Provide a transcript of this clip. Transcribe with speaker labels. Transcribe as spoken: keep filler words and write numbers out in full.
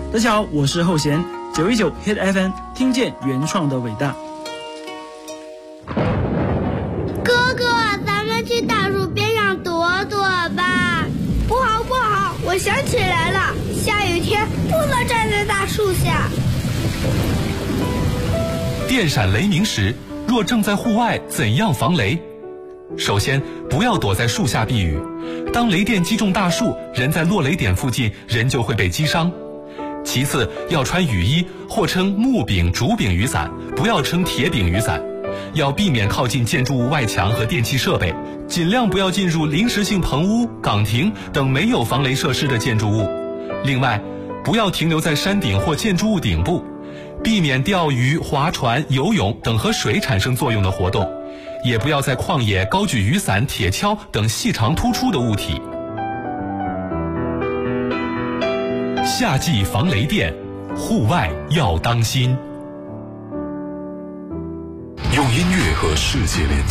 Speaker 1: 大家好，我是后弦，九一九 Hit F M， 听见原创的伟大。
Speaker 2: 哥哥，咱们去大树边上躲躲吧。
Speaker 3: 不好不好，我想起来了，下雨天不能站在大树下。
Speaker 4: 电闪雷鸣时，若正在户外，怎样防雷？首先，不要躲在树下避雨。当雷电击中大树，人在落雷点附近，人就会被击伤。其次，要穿雨衣，或称木柄、竹柄雨伞，不要称铁柄雨伞。要避免靠近建筑物外墙和电气设备，尽量不要进入临时性棚屋、岗亭等没有防雷设施的建筑物。另外，不要停留在山顶或建筑物顶部，避免钓鱼、划船、游泳等和水产生作用的活动，也不要在旷野高举雨伞、铁锹等细长突出的物体。夏季防雷电，户外要当心。
Speaker 5: 用音乐和世界连接。